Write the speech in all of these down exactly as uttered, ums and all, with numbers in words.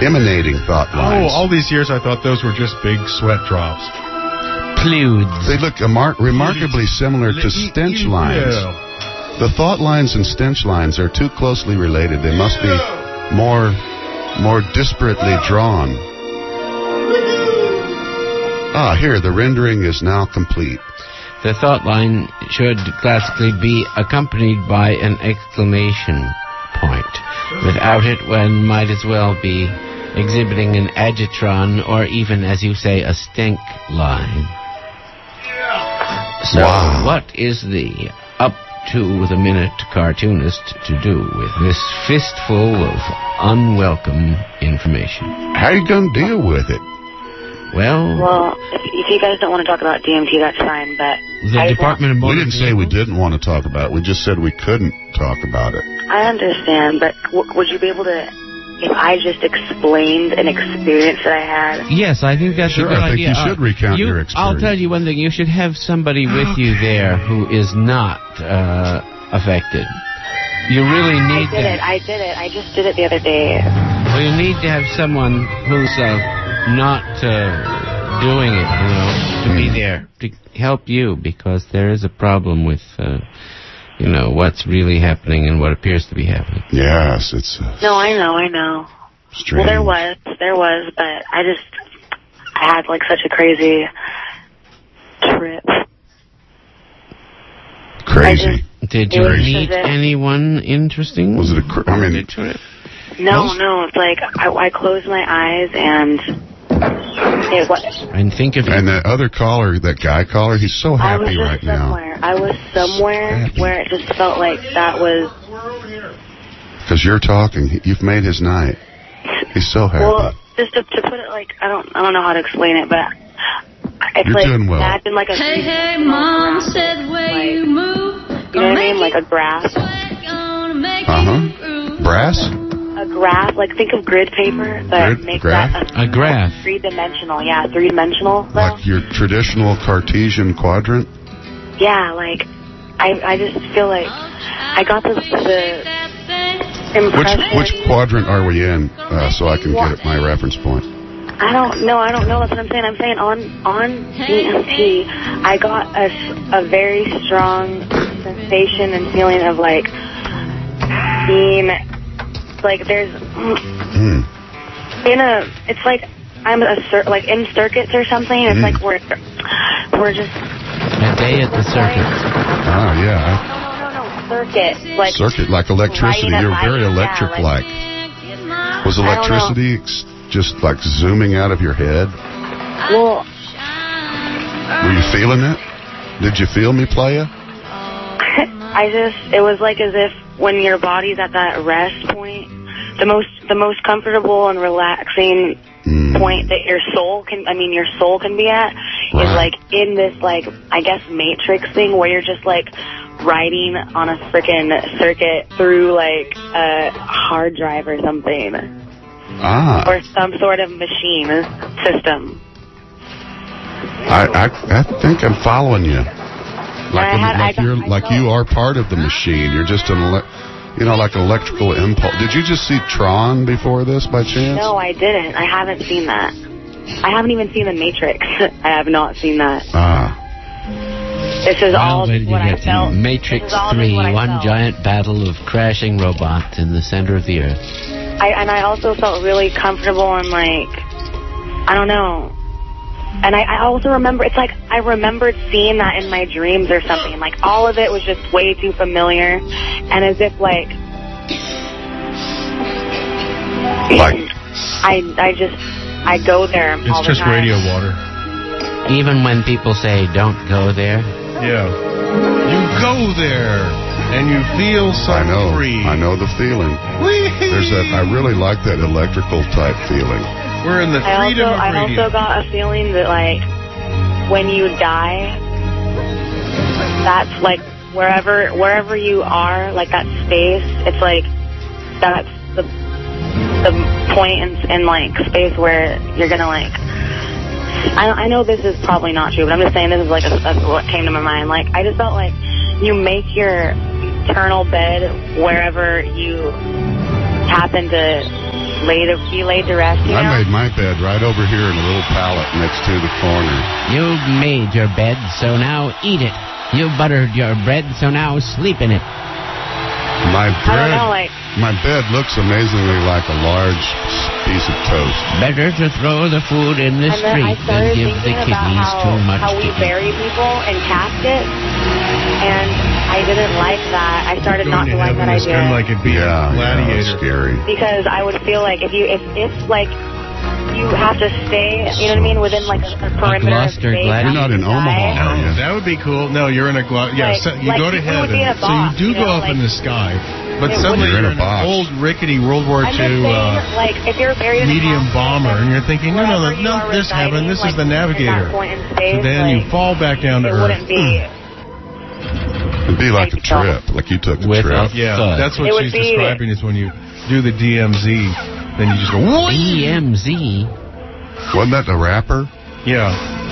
emanating thought lines. Oh, all these years I thought those were just big sweat drops. Pludes. They look amar- remarkably similar to stench lines. Yeah. The thought lines and stench lines are too closely related. They must be more, more disparately drawn. Ah, here, the rendering is now complete. The thought line should classically be accompanied by an exclamation point. Without it, one might as well be exhibiting an agitron or even, as you say, a stink line. So, Wow. what is the up-to-the-minute cartoonist to do with this fistful of unwelcome information? How are you going to deal with it? Well, Well, if, if you guys don't want to talk about D M T, that's fine, but... the I Department of We Motor didn't say we Vehicles- didn't want to talk about it. We just said we couldn't talk about it. I understand, but w- would you be able to... If I just explained an experience that I had... Yes, I think that's Sure, a good I think idea. you should Uh, recount you- your experience. I'll tell you one thing. You should have somebody with you there who is not uh, affected. You really I need did it, that. I did it. I just did it the other day. Well, you need to have someone who's uh, not uh, doing it, you know, to be there to help you, because there is a problem with, uh, you know, what's really happening and what appears to be happening. Yes, it's uh, No, I know, I know. strange. Well, there was, there was, but I just... I had, like, such a crazy trip. Crazy. I just- Did It you was meet as if- anyone interesting? Was it a cr- I mean- on the trip? No, Most- no, it's like I, I closed my eyes and it was... And think of And that other caller, that guy caller, he's so I was happy just right now. somewhere. I was somewhere Happy. where it just felt like that was... Because you're talking. You've made his night. He's so happy. Well, just to, to put it like, I don't I don't know how to explain it, but it's You're like, doing well. imagine like a... Hey, hey, mom said where like, you move. You know what I mean? Like a graph. Uh-huh. Brass? A graph, like think of grid paper, but Grid- make graph? that a, A graph. three-dimensional. Yeah, three-dimensional. though. Like your traditional Cartesian quadrant? Yeah, like, I I just feel like I got the, the Which impression... which quadrant are we in, uh, so I can get at my reference point? I don't know. I don't know. That's what I'm saying. I'm saying on on D M T, I got a, a very strong sensation and feeling of like being like there's Hmm. in a. It's like I'm a cir- like in circuits or something. It's Mm. like we're we're just a day at the circuit. Ah, yeah. no no no no circuit like Circuit, like electricity. lighting You're up very lighting, electric-like. yeah, Was I don't know. electricity ex- just like zooming out of your head? Well, Were you feeling it? Did you feel me, playa? I just, it was like as if when your body's at that rest point, the most, the most comfortable and relaxing Mm. point that your soul can, I mean, your soul can be at Right. is like in this, like, I guess Matrix thing where you're just like riding on a freaking circuit through like a hard drive or something, Ah. or some sort of machine system. I, I I think I'm following you. Like, I had- like I got- you're I like felt- you are part of the machine. You're just an ele- you know, like an electrical impulse. Did you just see Tron before this by chance? No, I didn't. I haven't seen that. I haven't even seen The Matrix. I have not seen that. Ah. This is all Well, wait just till what you I get to felt. Matrix This is all just three, what I one felt. giant battle of crashing robots in the center of the earth. I, and I also felt really comfortable and like, I don't know. And I, I also remember, it's like I remembered seeing that in my dreams or something. Like all of it was just way too familiar. And as if like, Like I, I just, I go there all It's the just time. radio water. Even when people say, don't go there, Yeah. You go there, and you feel so I know. free. I know the feeling. Whee! There's that. I really like that electrical type feeling. We're in the I freedom also, of I radio. also got a feeling that like, when you die, that's like wherever wherever you are, like that space, it's like that's the the point in, in like space where you're gonna like. I I know this is probably not true, but I'm just saying this is like a, that's what came to my mind. Like I just felt like you make your eternal bed wherever you happen to lay to be laid to rest. You I know? made my bed right over here in a little pallet next to the corner. You made your bed, so now eat it. You buttered your bread, so now sleep in it. My I bread, don't know, like my bed looks amazingly like a large piece of toast. Better to throw the food in the and then I street than started give the thinking about kidneys how, too much how we to eat. bury people in caskets, and I didn't like that. I started not to Going to like heaven that is idea. kind of like it being Yeah, a yeah, gladiator. it's scary. Because I would feel like if you, if, if like, you have to stay, you know what I mean, within like a perimeter of Gloucester space. gladiator? You're not in Die. Omaha, are you? That would be cool. No, you're in a gla- yeah. Like- so you like go to you would heaven, be in a so you box, do you go know, up in like- the sky, but It suddenly wouldn't- you're in You're in a an box. old rickety World War I'm just Two saying, uh, like, if you're buried in a medium casket, bomber, and you're thinking, no, no, wherever no, you no, are this heaven, residing, this like, is the navigator. at that point in space, So then like, you fall back down to it earth. wouldn't be. It'd be like a trip, like you took the With trip. a Yeah, thud. that's what It would she's be- describing is when you do the D M Z, then you just go, what? E M Z. Wasn't that the rapper? Yeah,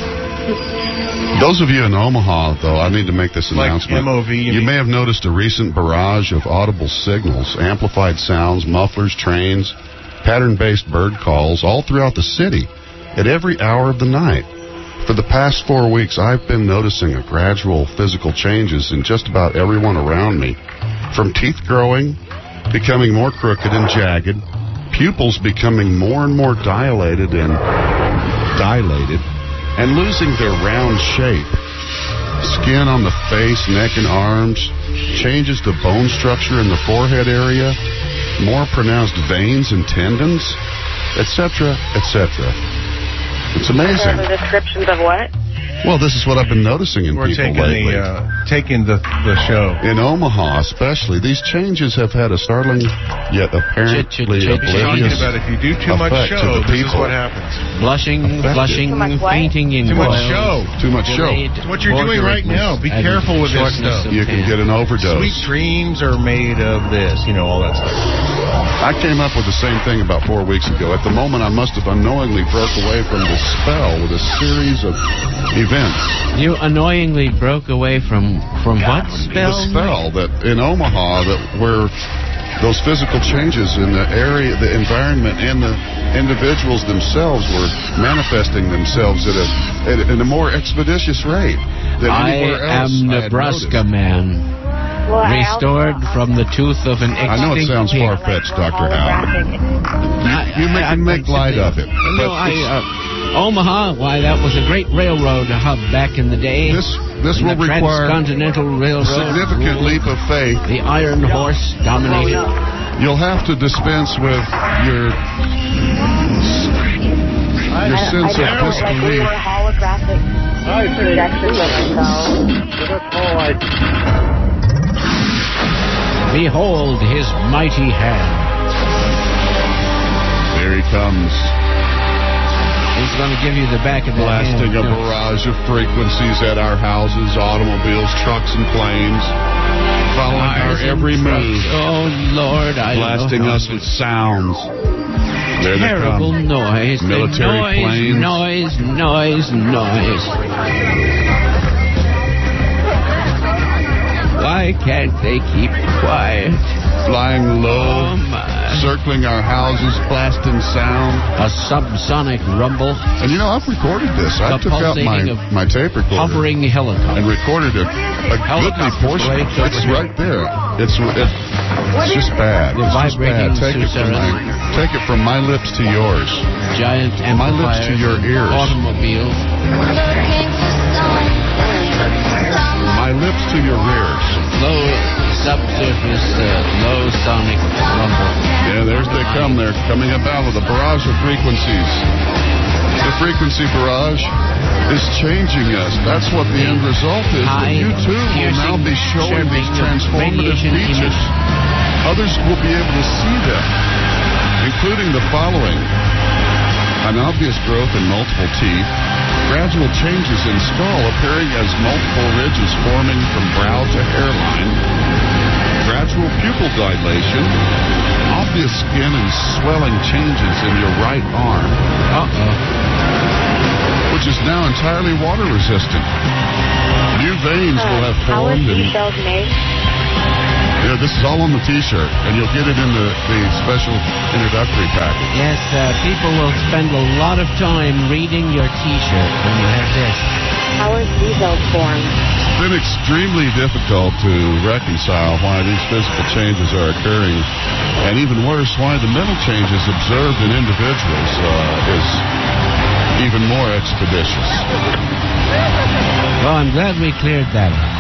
Those of you in Omaha, though, I need to make this like announcement. M O V. You may have noticed a recent barrage of audible signals, amplified sounds, mufflers, trains, pattern-based bird calls all throughout the city at every hour of the night. For the past four weeks, I've been noticing a gradual physical changes in just about everyone around me, from teeth growing, becoming more crooked and jagged, pupils becoming more and more dilated and dilated, and losing their round shape. Skin on the face, neck, and arms, changes to bone structure in the forehead area, more pronounced veins and tendons, et cetera, et cetera. It's amazing. The descriptions of what? Well, this is what I've been noticing in We're people taking lately. the uh, taking the the show. In Omaha, especially, these changes have had a startling yet apparently Chit, chit, chit, chit. Talking oblivious about if you do too much effect to show, the this is people. what happens. Blushing, Affected. blushing, Too much what? fainting in Too much boils, show. Too much show. delayed It's what you're doing right now. Be and careful with this shortness stuff. of You can hand. get an overdose. Sweet dreams are made of this, you know, all that stuff. I came up with the same thing about four weeks ago. At the moment, I must have unknowingly broke away from the spell with a series of events. You annoyingly broke away from from what spell? The spell that in Omaha, that where those physical changes in the area, the environment, and the individuals themselves were manifesting themselves at a at, a- in a more expeditious rate than I anywhere else. am I had Nebraska noticed. man, Well, I restored also- from the tooth of an I know it extinct sounds pig. far-fetched, Like, Doctor we're Howard. holographic. You make, I- can make I'm light of it. No, but I, it's- uh, Omaha, why, that was a great railroad hub back in the day. this this When will the require Transcontinental a Railroad significant ruled, leap of faith. The Iron Horse dominated. You'll have to dispense with your your I, sense I of know, like we disbelief. were holographic projections of ourselves. Behold his mighty hand. There he comes, He's going to give you the back of the blasting a hand. barrage of frequencies at our houses, automobiles, trucks, and planes, following our Cars and every trucks. move, Oh, Lord, I blasting know how us with sounds. There they terrible come. noise. The Military noise, planes. noise, noise, noise. Why can't they keep quiet? Flying Oh, low, my. circling our houses, blasting sound. A subsonic rumble, And you know, I've recorded this. I The took out my, pulsating of my tape recorder hovering and helicopter. recorded a, a goodly Helicopter portion. blades over It's here. right there. It's it, it's just bad. The It's just vibrating bad. Take it from Susaras. my take it from my lips to yours. Giant My lips amplifiers, to your ears. automobiles. My lips to your rears. Low subsurface, uh, low sonic rumble. Yeah, there's they come. They're coming about with a barrage of frequencies. The frequency barrage is changing us. That's what the end result is. That High, you too will piercing, now be showing these chirping, transformative radiation features. Others will be able to see them, including the following: an obvious growth in multiple teeth, gradual changes in skull appearing as multiple ridges forming from brow to hairline, gradual pupil dilation, obvious skin and swelling changes in your right arm, Uh-oh. which is now entirely water resistant. New veins will have How are formed T and cells made? Yeah, this is all on the T-shirt, and you'll get it in the, the special introductory package. Yes, uh, people will spend a lot of time reading your T-shirt when you have this. How are T cells formed? It's been extremely difficult to reconcile why these physical changes are occurring, and even worse, why the mental changes observed in individuals uh, is even more expeditious. Well, I'm glad we cleared that up.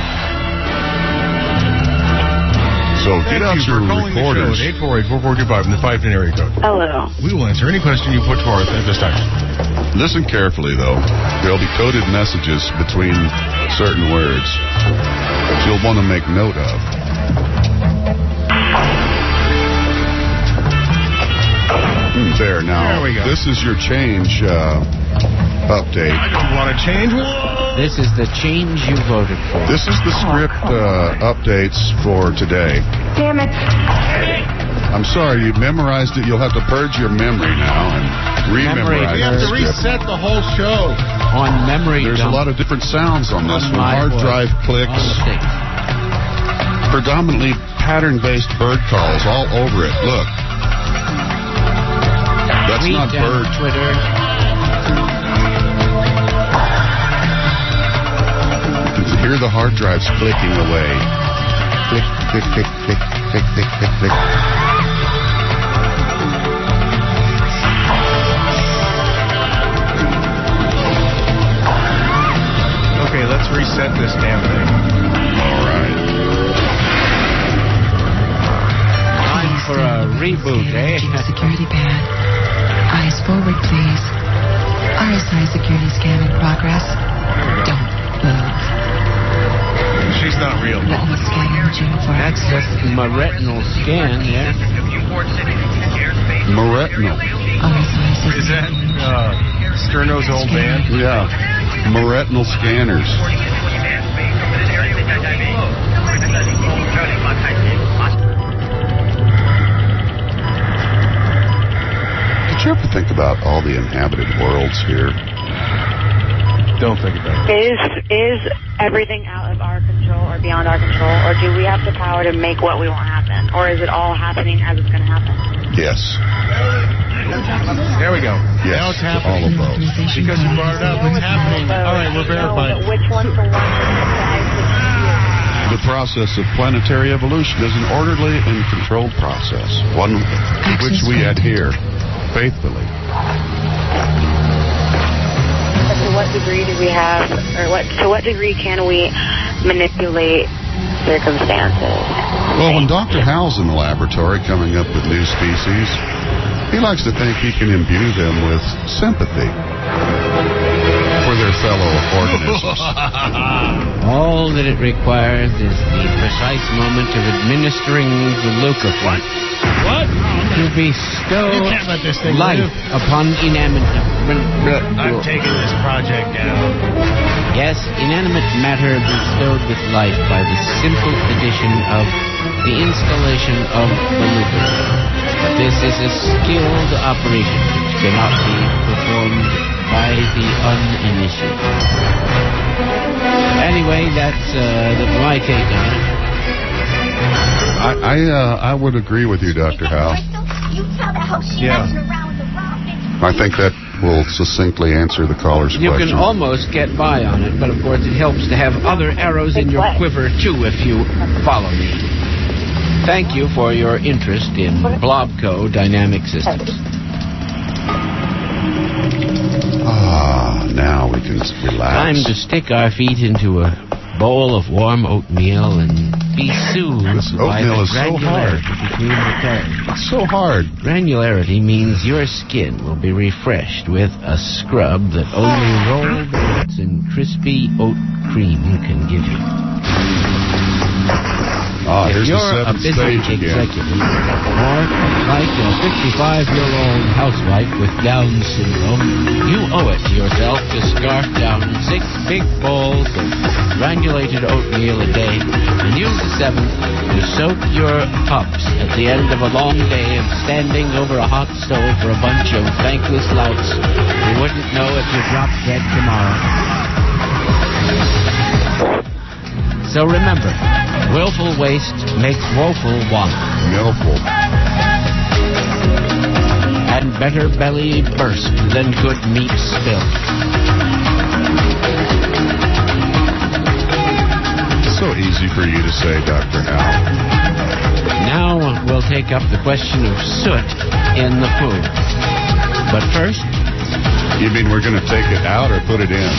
So Thank get out you your for calling recorders. the show at eight four eight, four four two five in the five ten area code. Hello. We will answer any question you put forth at this time. Listen carefully, though. There'll be coded messages between certain words that you'll want to make note of. Mm, There, now, There we go. this is your change uh, update. I don't want to change. This is the change you voted for. This is the script uh, updates for today. Damn it. I'm sorry, you memorized it. You'll have to purge your memory now and Memory re-memorize We have the to script. reset the whole show. On memory There's dump. a lot of different sounds on this on one. my Hard voice. drive clicks, On the stick. predominantly pattern-based bird calls all over it. Look. That's Tweet not and bird. Twitter. You can hear the hard drives clicking away. Click, click, click, click, click, click, click, click. Okay, let's reset this damn thing. All right. Time for a reboot, eh? Keep security pad. Eyes forward, please. R S I security scan in progress. Don't move. She's not real. Retinal scan imaging for That's just my retinal scan, yeah. Moretno. R S I system. Is that uh, Sterno's old band? Yeah. Moretnal scanners. Did you ever think about all the inhabited worlds here? Don't think about it. Is is everything out of our control or beyond our control, or do we have the power to make what we want happen, or is it all happening as it's going to happen? Yes. There we go. Yes, Now it's to all happening. of those. Because you brought it up, it's happening. All right, we're verified. No, but which one's the one that decides The process of planetary evolution is an orderly and controlled process, one to which we adhere faithfully. But to what degree do we have, or what to what degree can we manipulate circumstances? Well, when Doctor Howell's in the laboratory coming up with new species, he likes to think he can imbue them with sympathy for their fellow organisms. All that it requires is the precise moment of administering the Lucaflight. What? To bestow You can't let this thing life live. upon inanimate... I'm taking this project down. Yes, inanimate matter bestowed with life by the simple addition of the installation of the Lucaflight. But this is a skilled operation which cannot be performed by the uninitiated. Anyway, that's uh, the, my take on it. I I, uh, I would agree with you, Doctor Howell. Yeah. I think that will succinctly answer the caller's You question. can almost get by on it, but of course it helps to have other arrows in your quiver too if you follow me. Thank you for your interest in Blobco Dynamic Systems. Ah, now we can relax. Time to stick our feet into a bowl of warm oatmeal and be soothed This by oatmeal the is so hard. granularity between the toes. It's so hard. Granularity means your skin will be refreshed with a scrub that only rolled oats and crispy oat cream can give you. Ah, If here's you're the a seventh busy stage again. executive, or like a fifty-five-year-old housewife with Down syndrome, you owe it to yourself to scarf down six big bowls of granulated oatmeal a day, and use the seventh to soak your pups at the end of a long day of standing over a hot stove for a bunch of thankless louts who wouldn't know if you dropped dead tomorrow. So remember, willful waste makes woeful want. Millful. And better belly burst than good meat spilled. So easy for you to say, Doctor Hal. Now we'll take up the question of soot in the food. But first... You mean we're going to take it out or put it in?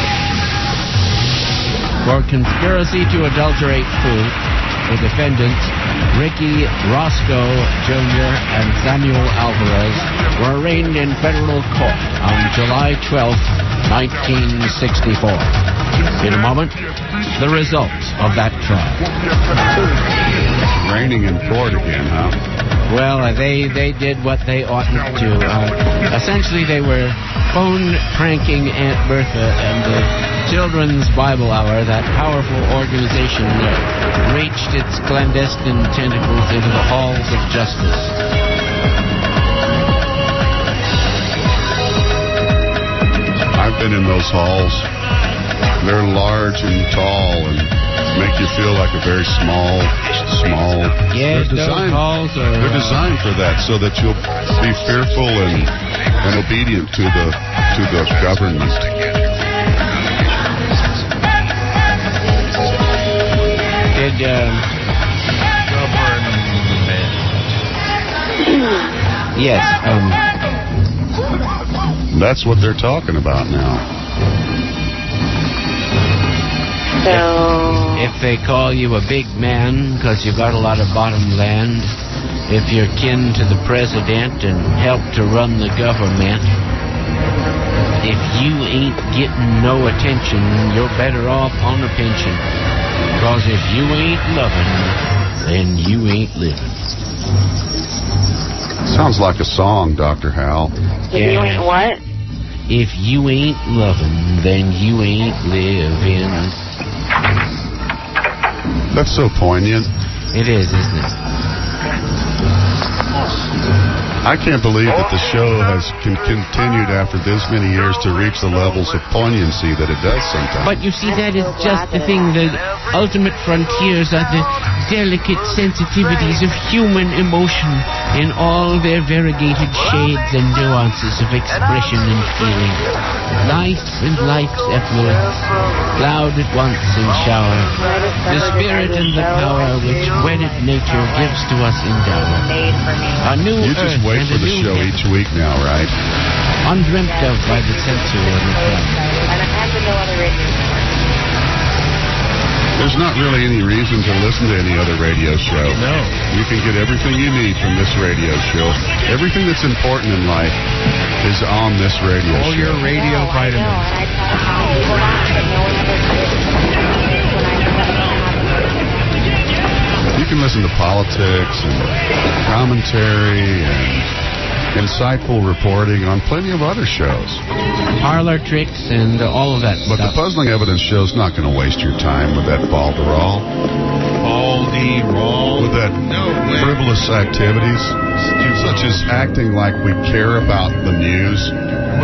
For conspiracy to adulterate food, the defendants, Ricky Roscoe Junior and Samuel Alvarez, were arraigned in federal court on July twelfth, nineteen sixty-four. In a moment, the results of that trial. Raining in court again, huh? Well, uh, they, they did what they oughtn't to. Uh, essentially, they were phone pranking Aunt Bertha and the Children's Bible Hour, that powerful organization that reached its clandestine tentacles into the halls of justice. I've been in those halls. They're large and tall and make you feel like a very small, small. Yes, they're those designed, halls are. They're designed for that, so that you'll be fearful and, and obedient to the to the government. Did um, yes, um, that's what they're talking about now. So, if they call you a big man because you got a lot of bottom land, if you're kin to the president and help to run the government, if you ain't getting no attention, you're better off on a pension. Because if you ain't loving, then you ain't living. Sounds like a song, Doctor Hal. if you ain't what? If you ain't loving, then you ain't living. That's so poignant. It is, isn't it? I can't believe that the show has con- continued after this many years to reach the levels of poignancy that it does sometimes. But you see, that is just the thing. The ultimate frontiers are the delicate sensitivities of human emotion in all their variegated shades and nuances of expression and feeling. Life and life's effluence, cloud at once and shower. The spirit and the power which wedded nature gives to us in dower. Made for me. A new You earth just wait and for a the new show heaven, each week now, right? undreamt of by the censor and the crowd. And I have to know other radio. There's not really any reason to listen to any other radio show. No. You can get everything you need from this radio show. Everything that's important in life is on this radio All show. your radio No, I know, vitamins. and I try to help people out, but no one ever did. When I You can listen to politics and commentary and insightful reporting on plenty of other shows. Parlor tricks and uh, all of that But the stuff. Puzzling Evidence show's not going to waste your time with that balderall, Baldy roll. with that No way. frivolous activities, such as acting like we care about the news.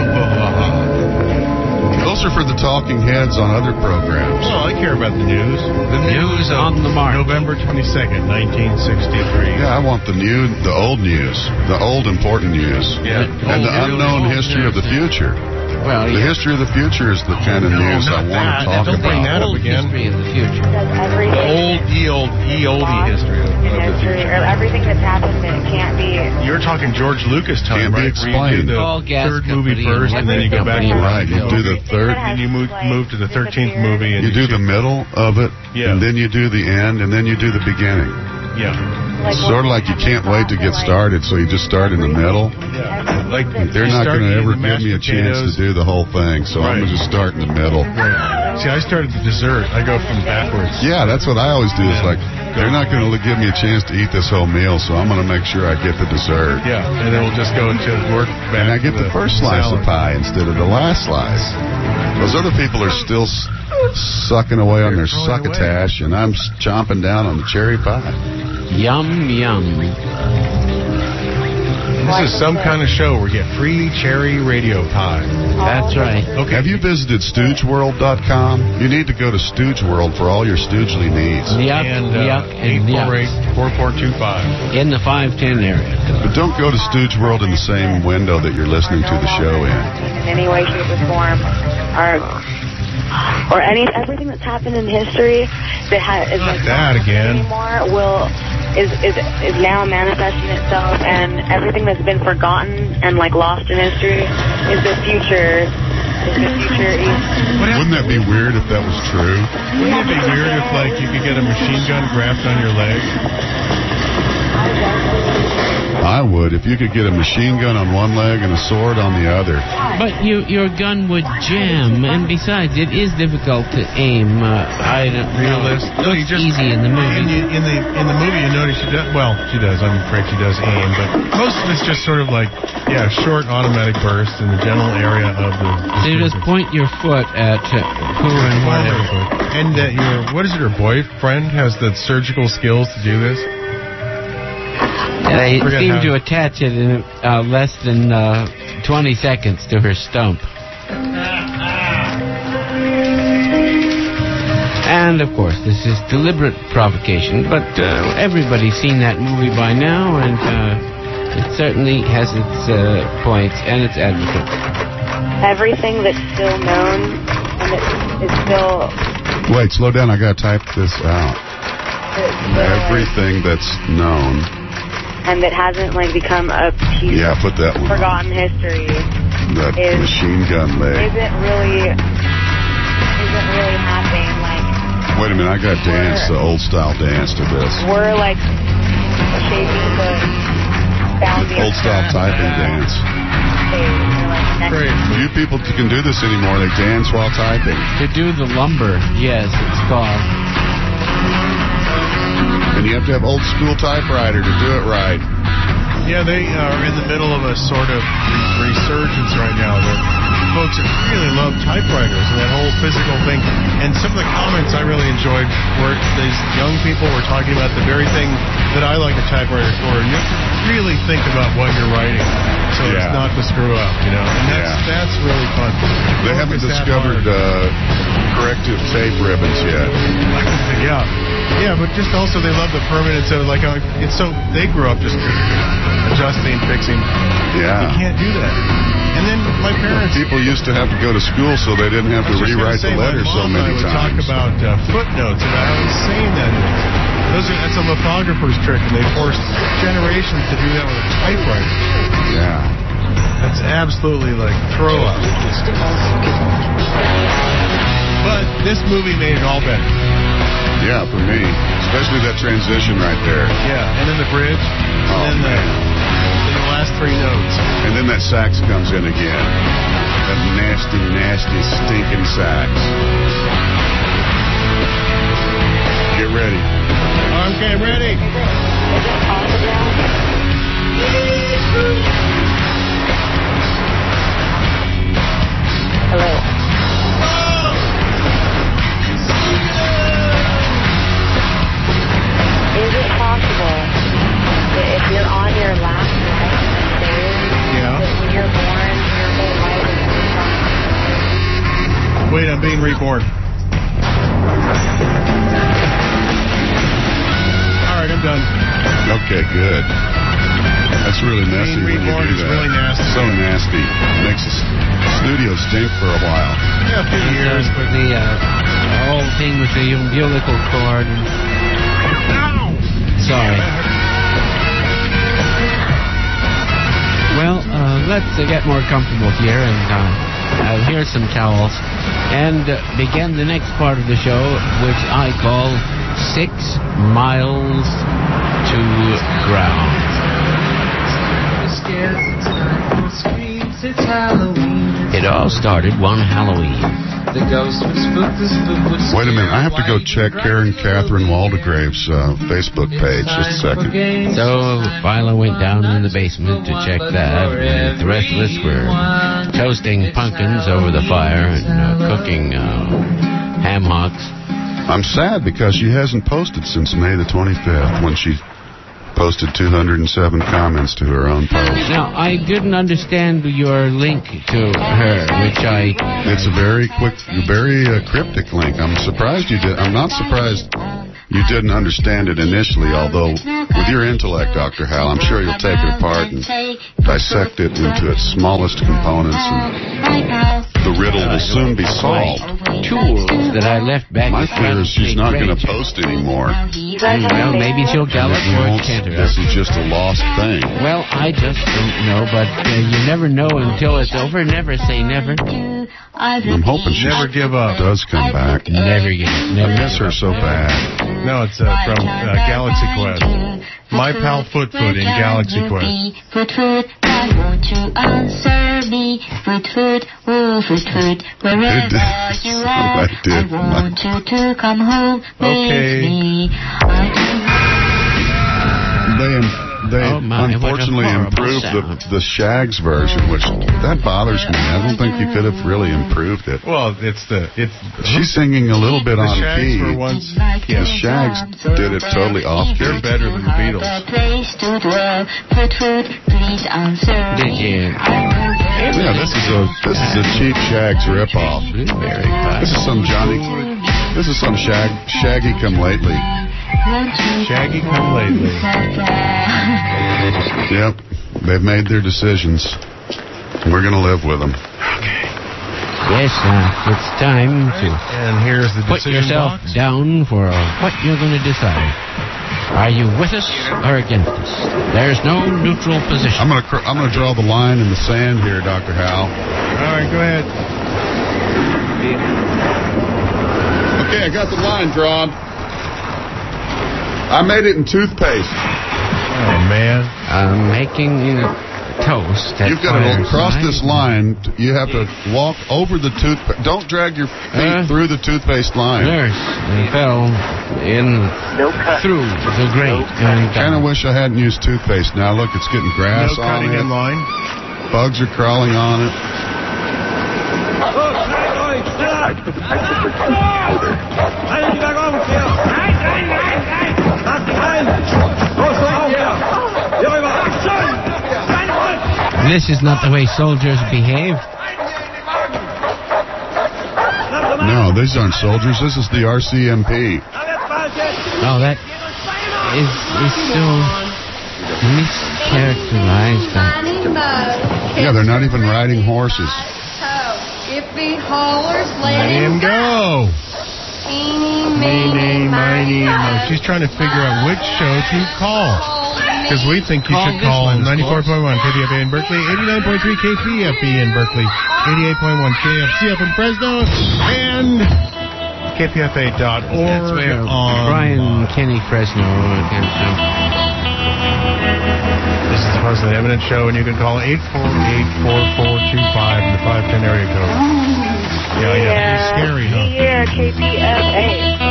Those are for the talking heads on other programs. Well, I care about the news. The News on the mark. November twenty-second, nineteen sixty-three. Yeah, I want the new, the old news, the old important news, Yeah. and the Old, unknown old history of the news. future. Well, The yeah. history of the future is the kind of no, news I not want that. to talk Don't bring that about. up Old again. history of the future. Does every The day old, ye old, ye oldie history of, in of the history, future. or everything that's happened that can't be. You're talking George Lucas time, Can't be right? Where you explained. do the All gas third movie company and first, and then you go back electric to company. Right, you do the third, and you move move to the thirteenth movie, and you do the middle of it, Yeah. and then you do the end, and then you do the beginning. yeah, Like, Sort of like you can't wait to get started, so you just start in the middle. yeah. Like They're you not start going to eating ever the give me a mashed chance to potatoes. do the whole thing, so I'm Right. going to just start in the middle. Right. See, I started the dessert. I go from backwards. Yeah, that's what I always do. Is like they're not going to give me a chance to eat this whole meal, so I'm going to make sure I get the dessert. Yeah, and then we'll just go to work back. And I get to the first slice salad. of pie instead of the last slice. Those other people are still s- sucking away on their They're throwing away. succotash, and I'm s- chomping down on the cherry pie. Yum, yum. This is some kind of show where you get free cherry radio pie. That's right. Okay. Have you visited stooge world dot com? You need to go to Stooge World for all your stoogely needs. Yuck, And yuck, uh, and eight four eight, yuck. four four two five. In the five ten area. But don't go to Stooge World in the same window that you're listening to the show in. In any way, shape, or form, or or any everything that's happened in history that ha- is Not like that not again. anymore will is is is now manifesting itself, and everything that's been forgotten and like lost in history is the future. Is the future. Wouldn't that be weird if that was true? Wouldn't it be weird if, like, you could get a machine gun grafted on your leg? I would, if you could get a machine gun on one leg and a sword on the other. But you, your gun would jam, and besides, it is difficult to aim. Uh, I don't know. It Realist. No, you looks just, easy in the And movie. you, in the in the movie, you notice she does. Well, she does. I'm afraid she does aim, but most of it's just sort of like, yeah, short automatic bursts in the general area of the. So you just point your foot at uh, who and whatever. And that your what is it? Her boyfriend has the surgical skills to do this. They Forget seem how- to attach it in uh, less than uh, twenty seconds to her stump. And, of course, this is deliberate provocation, but uh, everybody's seen that movie by now, and uh, it certainly has its uh, points and its advocates. Everything that's still known and that is still Wait, slow down. I gotta type this out. that's still, Everything that's known. and that hasn't like become a piece Yeah, put that of one. forgotten history That is- machine gun leg. isn't really isn't really happening. Like Wait a minute, I gotta dance the old style dance to this. we're like shaping the boundary Old style typing dance. Great. Few people can do this anymore. They dance while typing. To do the lumber, yes, it's called. And you have to have old school typewriter to do it right. Yeah, they are in the middle of a sort of re- resurgence right now. The folks that really love typewriters and that whole physical thing. And some of the comments I really enjoyed were these young people were talking about the very thing that I like a typewriter for. And you have to really think about what you're writing, so Yeah. it's not to screw up, you know. And that's Yeah. that's really fun. They haven't Focus that discovered hard. uh, corrective tape ribbons yet. Yeah, yeah, but just also they love the permanence of like uh, it's so they grew up just adjusting, fixing. Yeah. You can't do that. And then my parents. People used to have to go to school so they didn't have I to was just gonna rewrite say, the letter my so mom and many I would times. talk about uh, footnotes, and I was saying that those are that's a lithographer's trick, and they forced generations to do that with a typewriter. Yeah. That's absolutely like throw up. But this movie made it all better. Yeah, for me. Especially that transition right there. Yeah, and then the bridge, and Oh, then the, man. then the last three notes. And then that sax comes in again. That nasty, nasty, stinking sax. Get ready. Okay, ready. Is it possible? Hello. Is it possible that if you're on your last life upstairs, Yeah. that when you're born, your whole life is going to Wait, I'm being reborn. All right, I'm done. Okay, good. That's really messy Being when you reborn do is that. really nasty. So nasty. Makes the s- studio stink for a while. Yeah, a few years, There's but the uh, whole thing with the umbilical cord. And... Sorry. Well, uh, let's uh, get more comfortable here, and uh, uh, here's some towels, and uh, begin the next part of the show, which I call Six Miles to Ground. It all started one Halloween. Wait a minute, I have to go check Karen Catherine Waldegrave's uh, Facebook page. Just a second. So Philo went down in the basement to check that, and the rest of us were toasting pumpkins over the fire and uh, cooking uh, ham hocks. I'm sad because she hasn't posted since May the twenty-fifth when she posted two hundred seven comments to her own post. Now, I didn't understand your link to her, which I... It's a very quick, very uh, cryptic link. I'm surprised you did. I'm not surprised you didn't understand it initially, although with your intellect, Doctor Hal, I'm sure you'll take it apart and dissect it into its smallest components, and the riddle will soon be solved. Tools that I left back... My fear is she's not going to post anymore. Well, maybe she'll gallop for Canterbury. This is just a lost thing. Well, I just don't know, but uh, you never know until it's over. Never say never. I'm hoping she Never give up. does come back. Never give up. Never I miss her so bad. No, it's uh, from uh, Galaxy Quest. My pal Foot Foot in Galaxy Quest. Foot Foot, why won't you answer me? Foot Foot, oh Foot Foot, wherever It- you are, I did. I want you to come home Okay. with me. They they Oh, my, what a unfortunately horrible improved the, sound. the Shags version, which that bothers me. I don't think you could have really improved it. Well, it's the it's She's singing a little bit the on Shags key. were once. The Shags did it totally off key. They're better than the Beatles. Place to dwell. Foot Foot, please answer Did you? me. I will Yeah, this is a this is a cheap Shags ripoff. Very fine. This is some Johnny. This is some Shag Shaggy Come Lately. Shaggy Come Lately. Yep, they've made their decisions. We're gonna live with them. Yes, uh, it's time to And here's the put decision yourself box. down for uh, what you're going to decide. Are you with us or against us? There's no neutral position. I'm gonna cr- I'm gonna draw the line in the sand here, Doctor Hal. All right, go ahead. Okay, I got the line drawn. I made it in toothpaste. Oh man. I'm making uh, toast. That You've got to fires cross mine. this line. You have to walk over the toothpaste. Don't drag your feet Uh, through the toothpaste line. Nurse uh, fell in through the grate. and Kind of wish I hadn't used toothpaste. Now look, it's getting No grass on cutting it. in line. Bugs are crawling on it. This is not the way soldiers behave. No, these aren't soldiers. This is the R C M P. Oh, that is, is so mischaracterized. That Yeah, they're not even riding horses. If he hollers, Let him go. Eeny, Meeny, miny, mo. She's trying to figure out which show to call. Because we think you Call should this call one, ninety-four point one K P F A in Berkeley, eighty-nine point three K P F B in Berkeley, eighty-eight point one K F C up in Fresno, and K P F A dot org. That's where on Brian Kenny Fresno comes from. This is the Puzzle and Evidence Show, and you can call eight four eight, four four two five in the five ten area code. Yeah, yeah, it's scary, huh? Yeah, K P F A.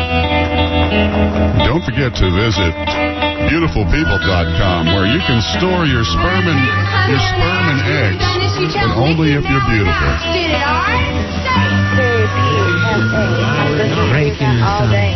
Don't forget to visit beautiful people dot com, where you can store your sperm and your sperm and eggs, but only if you're beautiful. K P F A. Breaking the all sun. day.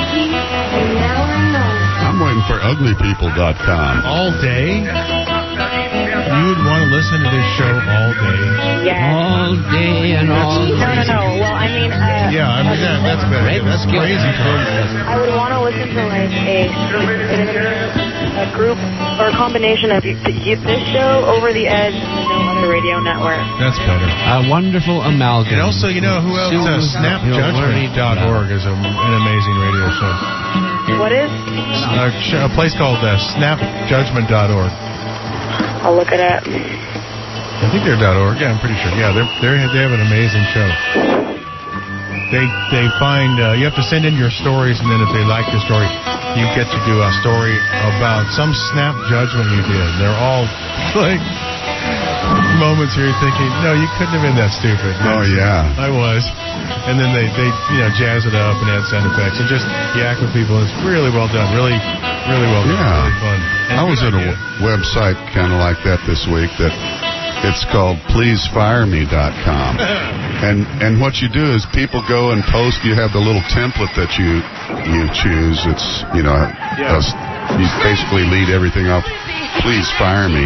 I'm waiting for ugly people dot com. All day? You'd want to listen to this show all day? Yes. All day and all No, no, night. no. Well, I mean, uh, Yeah, I mean, that, that's better. Red That's skill. crazy talk. I would want to listen to like a a group or a combination of this show, Over the Edge, and no other radio network. That's better. A wonderful amalgam. And also, you know, who else? Uh, snap judgment dot org is a, an amazing radio show. What is? A, sh- a place called uh, snap judgment dot org. I'll look it up. I think they're .org. Yeah, I'm pretty sure. Yeah, they're, they're they have an amazing show. They they find uh, you have to send in your stories, and then if they like your story, you get to do a story about some snap judgment you did. They're all like moments where you're thinking, no, you couldn't have been that stupid. Oh yeah. I was. And then they, they you know jazz it up and add sound effects and just yak with people. It's really well done. Really, really well done. Yeah. Really fun. And I was good at a idea. w- website kind of like that this week. That it's called please fire me dot com. And and what you do is people go and post. You have the little template that you you choose. It's you know Yeah. a s- you basically lead everything off, please fire me.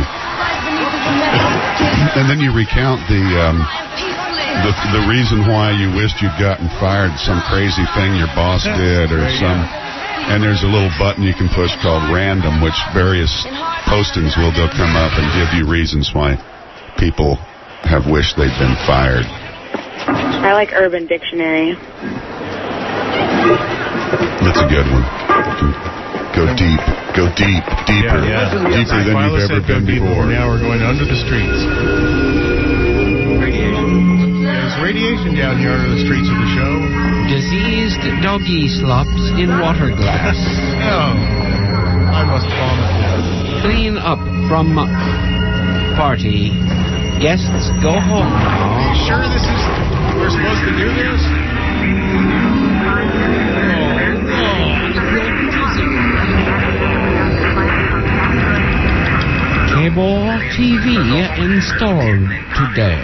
And then you recount the, um, the the reason why you wished you'd gotten fired, some crazy thing your boss did or some... And there's a little button you can push called random, which various postings will go come up and give you reasons why people have wished they'd been fired. I like Urban Dictionary. That's a good one. Go deep, go deep, deeper, Yeah, yeah. deeper than Viola you've ever said go been deeper. before. Now we're going under the streets. Radiation. There's radiation down here under the streets of the show. Diseased doggy slops in water glass. Oh, I must vomit now. Clean up from party. Guests go home now. Sure this is... We're supposed to do this? Cable T V installed today.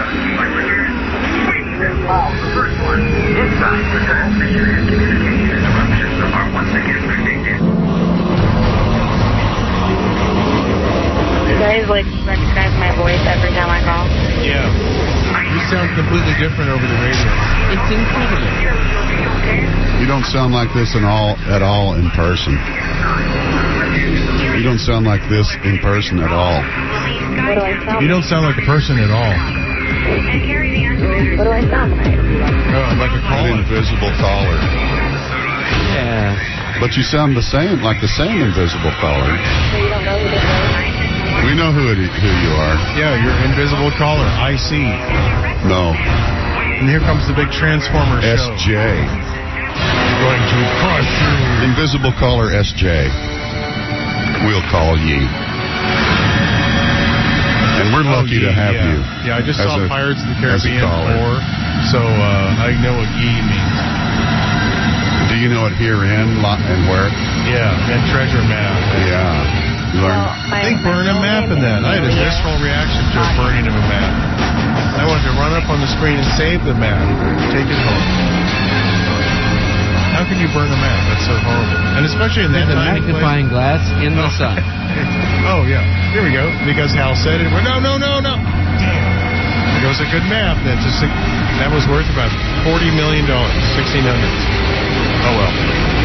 You guys like recognize my voice every time I call? Yeah. You sound completely different over the radio. It's incredible. You don't sound like this in all, at all in person. You don't sound like this in person at all. What do I sound You don't sound like a person at all. like? What do I sound like? Oh, like a An caller. invisible caller. Yeah. But you sound the same, like the same invisible caller. So you don't know who this is? We know who it, who you are. Yeah, you're invisible caller. I see. No, And here comes the big Transformer S show. J. You're going to crush you. Invisible caller S J. We'll call ye. And we're Oh, lucky ye, to have yeah. you. Yeah, I just as saw a- Pirates of the as a Caribbean caller. four, so uh, I know what ye means. Do you know it here in lo- and where? Yeah, and treasure map. Yeah. You learned. I think burn a map in that. I had a visceral reaction to burning of a map. I wanted to run up on the screen and save the map, take it home. How can you burn a map? That's so horrible. And especially in that With a time and place. magnifying glass in the sun. Oh, yeah. Here we go. Because Hal said it. No, no, no, no. Damn. It was a good map. That's a six, that was worth about forty million dollars. sixteen hundred. Oh, well.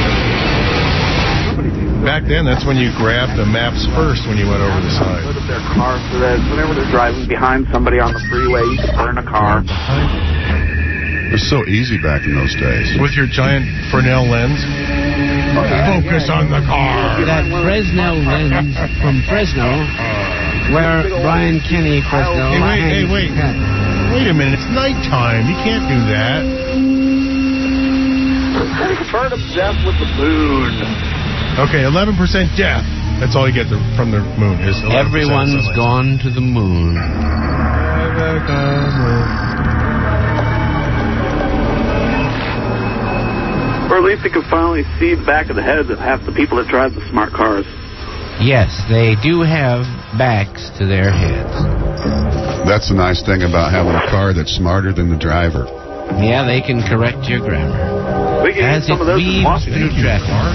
Back then, that's when you grabbed the maps first when you went over the side. Put up their car so that whenever they're driving behind somebody on the freeway, you can burn a car. It was so easy back in those days. With your giant Fresnel lens. Focus on the car. That Fresnel lens from Fresno, where Brian Kenny Fresno. Hey, wait, hey, hangs wait. his hat. Wait a minute. It's nighttime. You can't do that. Burn up death with the moon. Okay, eleven percent death. That's all you get the, from the moon. Is eleven percent Everyone's sunlight. gone to the moon. Or at least they can finally see the back of the heads of half the people that drive the smart cars. Yes, they do have backs to their heads. That's the nice thing about having a car that's smarter than the driver. Yeah, they can correct your grammar. We can As get some it of those in weaves Washington. through traffic.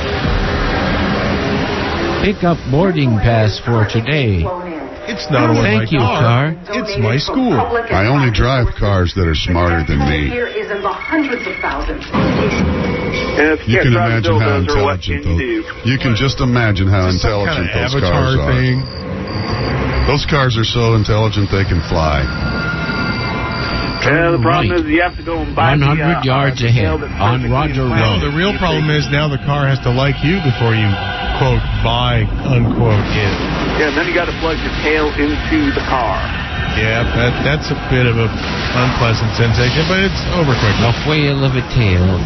Pick up boarding pass for today. It's not only Thank my you, car. car. It's my school. I only drive cars that are smarter than me. Here is in the hundreds of thousands. And if You you can can't drive imagine how dildos, or what can intelligent you those. do? You can just imagine how Some intelligent kind of those avatar cars are. thing. Those cars are so intelligent they can fly. Yeah, the problem Right. is you have to go and buy one the, hundred uh, yards uh, ahead tail that's on perfectly Roger implanted. No, the real problem is now the car has to like you before you, quote, buy, unquote, it. Yeah, and then you got to plug your tail into the car. Yeah, that, that's a bit of a unpleasant sensation, but it's over quickly. A whale of a tail.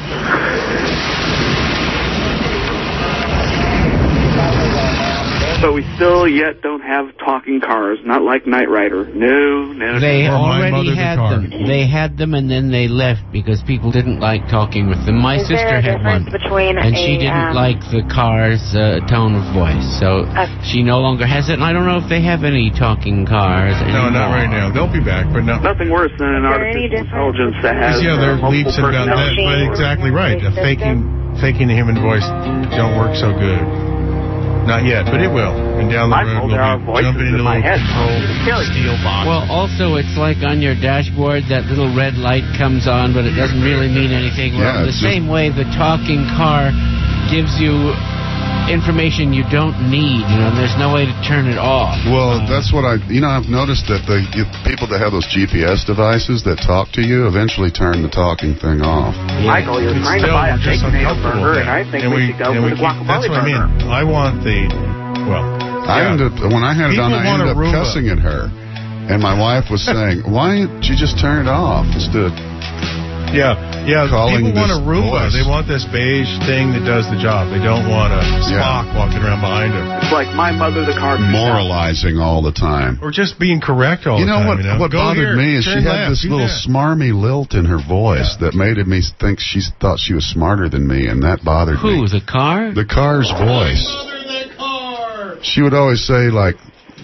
So we still yet don't have talking cars, not like Knight Rider. No, no, They Or My already Mother the had Car. them. They had them and then they left because people didn't like talking with them. My Is there sister a had one. difference between And a, she didn't um, like the car's uh, tone of voice. So a- she no longer has it. And I don't know if they have any talking cars No, anymore. not right now. They'll be back, but no. nothing worse than an Is there any artificial difference? intelligence that has Yeah, there uh, are leaps multiple about that, personalities. but exactly right. A faking, faking the human voice don't work so good. Not yet, but it will. And down the I road, know we'll there are be voices jumping into in my little head. controlled Killing me. steel boxes. Well, also, it's like on your dashboard, that little red light comes on, but it doesn't really mean anything. Well, Yeah, in the it's just- same way, the talking car gives you information you don't need, you know, and there's no way to turn it off. Well, that's what I, you know, I've noticed that the you, people that have those G P S devices that talk to you eventually turn the talking thing off. Michael, you're It's trying to still buy a just bacon uncomfortable. burger, and I think And we, should go and for we the keep- guacamole That's what I burger. mean. I want the, well, I yeah. ended when I had it on, People I want ended a up Roomba. cussing at her, and my wife was saying, "Why didn't you just turn it off instead of Yeah, yeah. calling People want this a Roomba. voice. They want this beige thing that does the job. They don't want a Spock walking around behind them. It's like my mother, the car. moralizing all the time?" Or just being correct all You the know time. what? you know? What Go bothered here, me is she turn had left, this do little that. smarmy lilt in her voice Yeah. that made me think she thought she was smarter than me, and that bothered Who, me. the car? The car's voice. She would always say, like,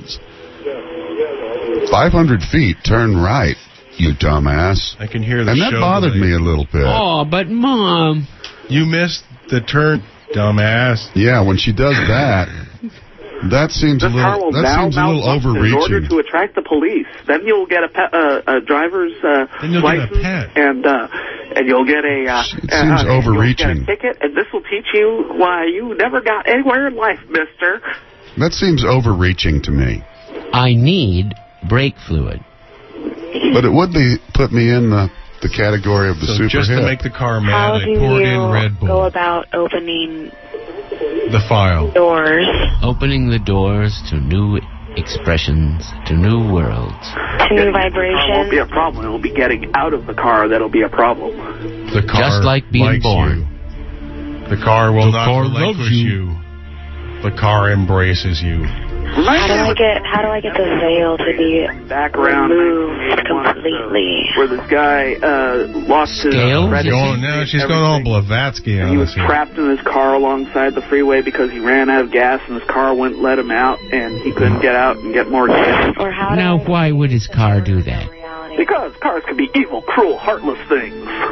five hundred feet, turn right, you dumbass. I can hear the And that show bothered delay. me a little bit. Oh, but Mom. You missed the turn, dumbass. Yeah, when she does that, that seems a This car little will that now seems a little malfunction in order overreaching. to attract the police. Then you'll get a, pe- uh, a driver's uh, Then you'll get a license, pet. and uh, and you'll get a. Uh, It uh, seems uh, You'll overreaching. get a ticket, and this will teach you why you never got anywhere in life, Mister. That seems overreaching to me. I need brake fluid. But it would be put me in the, the category of the So super just hip. to make the car mad, How I do poured you in Red go Bull. about opening The file. doors Opening the doors to new expressions, to new worlds. to new Getting into the car won't be a vibrations? problem. It'll be getting out of the car that'll be a problem. The car Just like being likes born. You. The car will The not car relinquish loves you. you. The car embraces you. How do I get how do I get the veil to be Back around removed completely? where this guy uh, lost his Scales? registration, Going, now she's going all everything. Blavatsky And on he was us here. trapped in his car alongside the freeway because he ran out of gas and his car wouldn't let him out, and he couldn't get out and get more gas. Or how do Now, I why would his car do that? reality? Because cars can be evil, cruel, heartless things.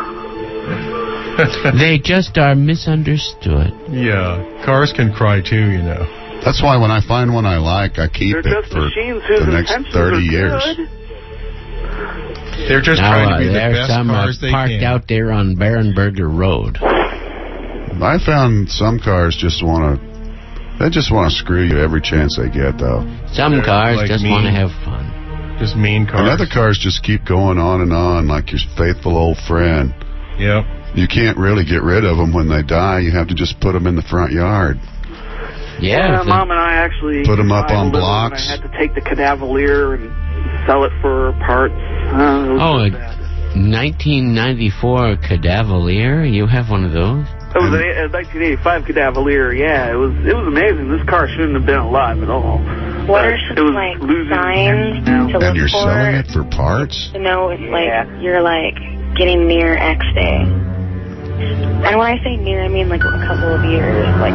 They just are misunderstood. Yeah, cars can cry too, you know. That's why when I find one I like, I keep They're it just for machines whose the next intentions thirty are years. good. They're just Now, trying to uh, be the there's best some uh, cars they parked can. out there on Barenberger Road. I found some cars just want to, they just want to screw you every chance they get, though. Some They're cars like just me. want to have fun. Just mean cars. And other cars just keep going on and on like your faithful old friend. Yep. You can't really get rid of them when they die. You have to just put them in the front yard. Yeah, Yeah, the- Mom and I actually Put 'em up tried on a little, blocks. And I had to take the Cadavalier and sell it for parts. Uh, it was Oh, so a bad. nineteen ninety-four Cadavalier? You have one of those? It was a nineteen eighty-five Cadavalier. Yeah, it was it was amazing. This car shouldn't have been alive at all. What But are it some was like losing signs now. to look And you're for selling it for parts? to know if like Yeah. you're like getting near X day? And when I say near, I mean like a couple of years. Like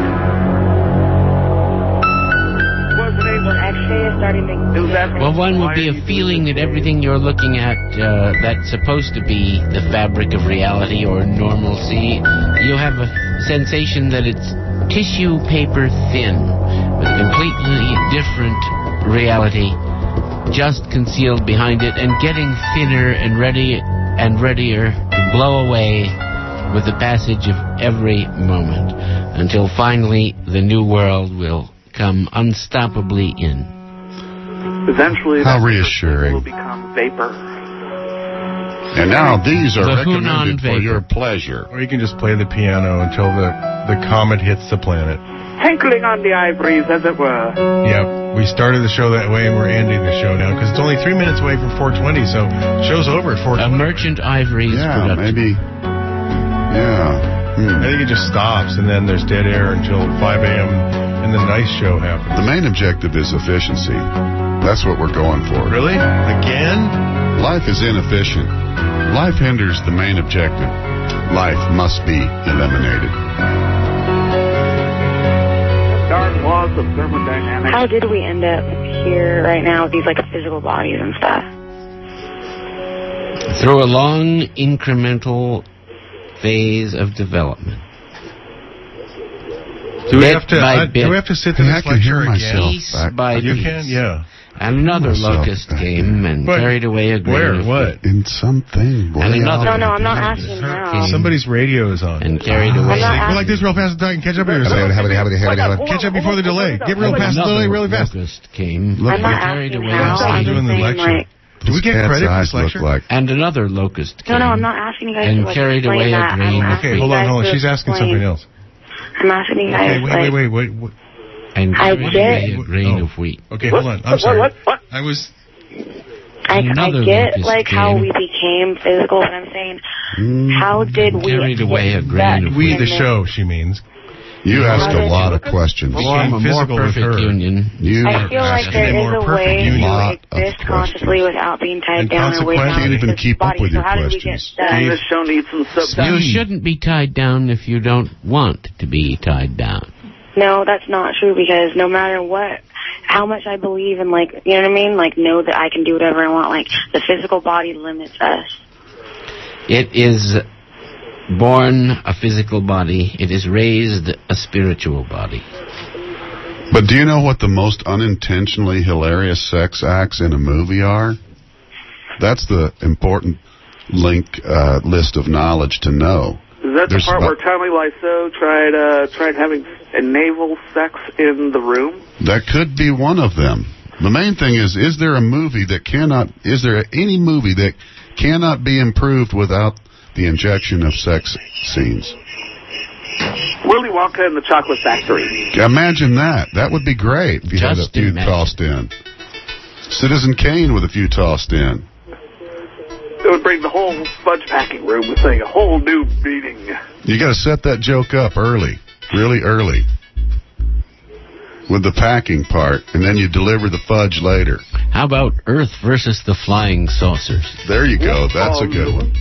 What was the name? where X day is starting to. It was that. Well, one would be a feeling that everything you're looking at uh, that's supposed to be the fabric of reality or normalcy, you have a sensation that it's tissue paper thin with a completely different reality just concealed behind it and getting thinner and ready and readier to blow away with the passage of every moment until finally the new world will come unstoppably in. Eventually, How that reassuring. will become vapor. And now these are The Hunan recommended for vapor. your pleasure. Or you can just play the piano until the, the comet hits the planet. Tinkling on the ivories, as it were. Yep. We started the show that way and we're ending the show now because it's only three minutes away from four twenty, so the show's over at four A twenty. Merchant Ivory's Yeah, production. maybe. Yeah. Hmm. I think it just stops and then there's dead air until five a.m. and the nice show happens. The main objective is efficiency. That's what we're going for. Really? Again? Life is inefficient. Life hinders the main objective. Life must be eliminated. Darn laws of thermodynamics. How did we end up here right now with these like physical bodies and stuff? Through a long incremental phase of development. Do we Bit have to? by Uh, bit. do we have to sit through Hey, I this can lecture hear again? myself. Piece back. by You piece. can, yeah. And another myself locust back. came and But carried away a grain Where? of What? In something. And another- No, no, I'm not asking now. Somebody's radio is on. and carried Ah. away. I'm not Go like this real fast and catch up with yourself. Catch up before the delay. Get real past the delay really fast. Locust came Look, I'm not carried asking away. how. Stop I'm doing just the saying, lecture. like, Do we get Cat's credit for eyes this lecture? look like. And another locust came. no, no, I'm not asking you guys And to like, carried explain away a that. grain I'm of asking Okay, you hold on, guys hold on. to She's asking explain- something else. I'm asking you guys, Okay, wait, like, wait, wait, wait. And I carried get- away a grain Oh. of wheat. Okay, hold on. I'm sorry. What? What? I was. I, I Another get locust like how came. we became physical, but I'm saying, Mm, how did we Carried away a get grain that of We, wheat. the in there? show, she means. you ask How a did- lot of questions. Well, Form a more physical with perfect her. union. You I feel like asking there a more is a perfect way union. Lot to of exist consciously without being tied And down or weighed down. consequently- Can't even with this keep up body. with so your how did we questions. get And that? this show needs some substance. You shouldn't be tied down if you don't want to be tied down. No, that's not true because no matter what, how much I believe in, like, you know what I mean? Like, know that I can do whatever I want. Like, the physical body limits us. It is born a physical body. It is raised a spiritual body. But do you know what the most unintentionally hilarious sex acts in a movie are? That's the important link uh, list of knowledge to know. Is that There's the part about- where Tommy Wiseau tried uh, tried having a naval sex in the room? That could be one of them. The main thing is, is there a movie that cannot, is there any movie that cannot be improved without the injection of sex scenes? Willy Wonka and the Chocolate Factory. Imagine that. That would be great if you had a Just few imagine. tossed in. Citizen Kane with a few tossed in. It would bring the whole fudge packing room with a whole new meaning. You got to set that joke up early, really early, with the packing part, and then you deliver the fudge later. How about Earth versus the flying saucers? There you go. That's a good one.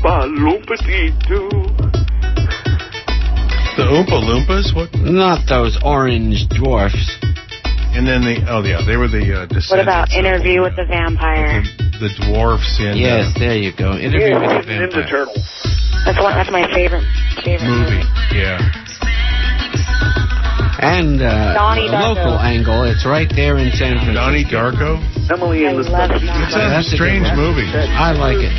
The Oompa Loompas? What? Not those orange dwarfs. And then the. Oh, yeah, they were the uh, descendants. What about of, Interview uh, with the Vampire? The, the dwarfs in Yes, uh, there you go. Interview with the Ninja vampire. Turtles. That's one. That's my favorite favorite movie. Yeah. And uh, Donnie a Darko. local angle. It's right there in San Francisco. Donnie Darko? Emily I and the love Stuff. that. It's a That's a strange good one. movie. I like it.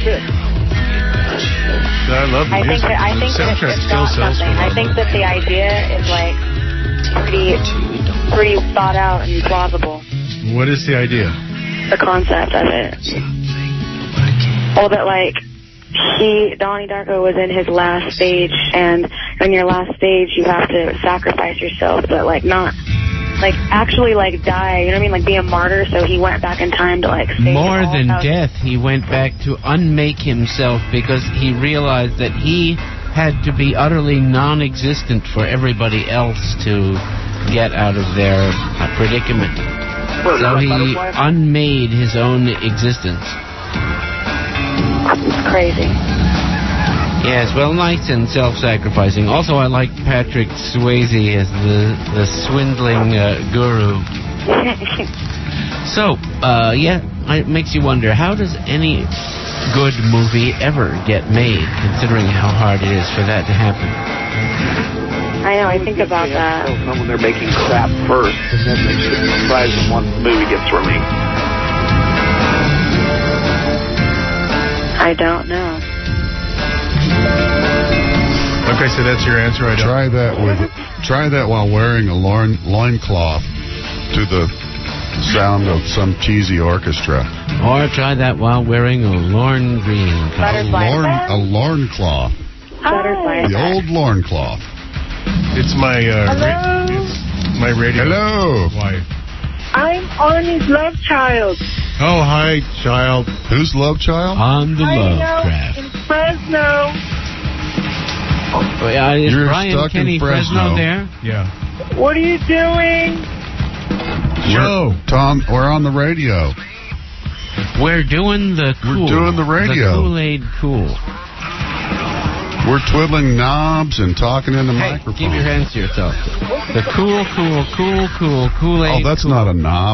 I love the I think music. that I the think that soundtrack it's still got sells for something. I love. think that the idea is like pretty pretty thought out and plausible. What is the idea? The concept of it. Well, that like he Donnie Darko was in his last stage, and in your last stage you have to sacrifice yourself, but like not like actually like die. You know what I mean? Like be a martyr. So he went back in time to like save More all than thousands- death, he went back to unmake himself because he realized that he had to be utterly non-existent for everybody else to get out of their uh, predicament. So he unmade his own existence. It's crazy. Yes, well, nice and self-sacrificing. Also, I like Patrick Swayze as the the swindling uh, guru. So, uh, yeah, it makes you wonder, how does any good movie ever get made, considering how hard it is for that to happen? I know. I think about that. When they're making crap first, and then they should surprise them once the movie gets released. I don't know. Okay, so that's your answer. I don't. Try that with, try that while wearing a loin loincloth to the sound of some cheesy orchestra. Or try that while wearing a lorn green A color. Butterfly. lorn, a loincloth, Butterfly. the old loincloth. It's my uh, ra- it's my radio. Hello. Wife. I'm Arnie's love child. Oh, hi, child. Who's love child? On the I know Lovecraft. in Fresno. Oh, yeah, is You're Brian stuck in Kenny Fresno. Fresno there? Yeah. What are you doing? Joe. We're, Tom, we're on the radio. We're doing the cool. We're doing the radio. The Kool-Aid cool. We're twiddling knobs and talking in the Hey, microphone. keep your hands to yourself. The cool, cool, cool, cool, Kool-Aid. Oh, that's cool. not a knob.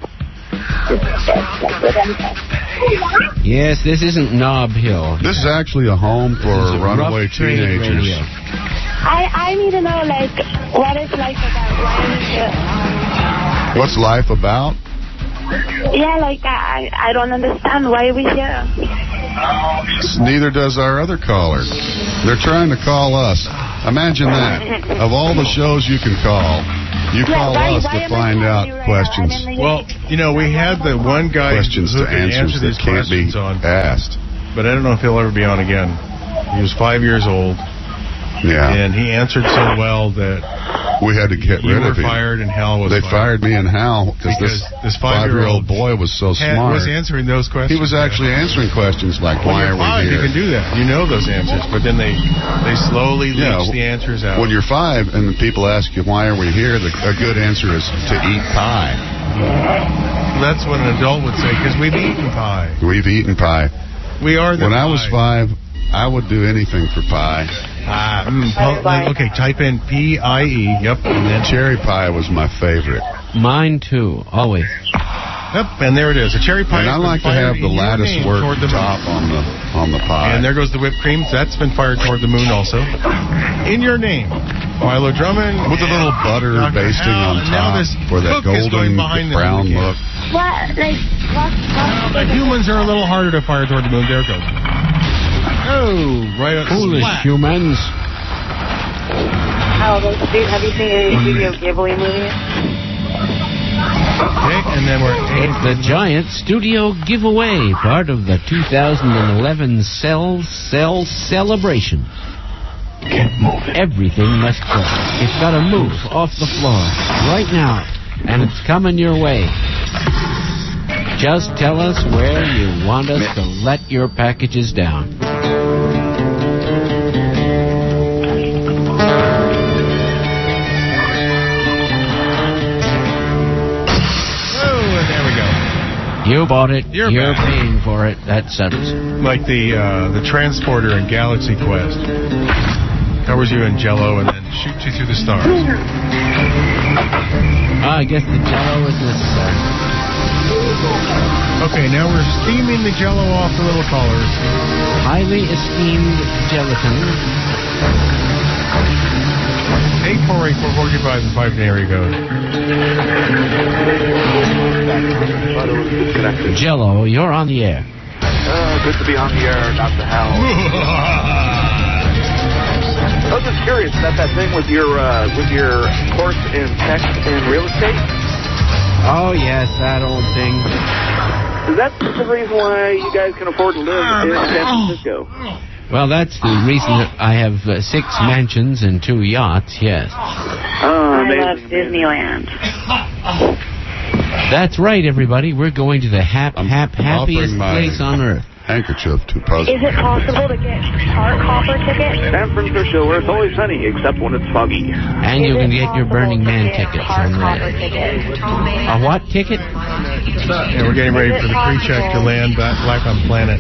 Yes, this isn't Knob Hill. This is actually a home This for is a runaway rough trade teenagers. radio. I, I need to know, like, what is life about? Why are we here? What's life about? Yeah, like, I, I don't understand. Why are we here? Neither does our other caller. They're trying to call us. Imagine that. Of all the shows you can call, you Yeah, call why- us why to am I find calling out you right questions. now? I mean, Well, you know, we had the one guy Questions who to could answer answers that these can't be questions on, asked. but I don't know if he'll ever be on again. He was five years old, Yeah. and he answered so well that We had to get you rid were of him. fired and Hal was They fired. fired me and Hal because Because this this five-year-old five-year-old boy was so Had- smart. was answering those questions. He was actually answering questions like, When why you're are five, we here? you can do that. You know those answers, but then they they slowly leach Yeah, the answers out. When you're five and the people ask you, why are we here, the, a good answer is to eat pie. That's what an adult would say, because we've eaten pie. We've eaten pie. We are the When I was pie. five, I would do anything for pie. Ah, mm, po- like, okay, type in P I E. Yep, and then Cherry pie was my favorite. Mine too, always. Yep, and there it is. A cherry pie. And I has been like to fired have the in your lattice name work toward the top moon. on the on the pie. And there goes the whipped cream. That's been fired toward the moon also. In your name, Philo Drummond. With a little butter Doctor basting Hal, on and now top this for that cook is going golden behind the brown moon look. What, like, what, what? The humans are a little harder to fire toward the moon. There it goes. Oh, right on. Foolish splat. humans. Oh, those, dude, have you seen any Studio Ghibli movies? Okay, and then we're It's the Giant Studio Giveaway, part of the two thousand eleven Cell Cell Celebration. Everything must go. It's got to move off the floor right now, and it's coming your way. Just tell us where you want us to let your packages down. You bought it. You're You're back. paying for it. That sucks. like the uh, the transporter in Galaxy Quest. Covers you in jello and then shoots you through the stars. Ah, I guess the jello is necessary. Okay, now we're steaming the jello off the little collars. Highly esteemed gelatin. eight four eight, four four five and five area code. Jello, you're on the air. Uh, good to be on the air, Doctor Hal. I was just curious about that thing with your uh, with your course in tech and real estate. Oh, yes, that old thing. Is that the reason why you guys can afford to live in San Francisco? Well, that's the reason that I have uh, six mansions and two yachts, yes. Oh, I love amazing. Disneyland. That's right, everybody. We're going to the hap, I'm hap, happiest offering my place on earth. handkerchief to puzzle. Is it possible to get park hopper tickets? San Francisco, where it's always sunny, except when it's foggy. And you can get your Burning Man tickets on that. A what ticket? And we're getting ready for the pre-check to land back, back on planet.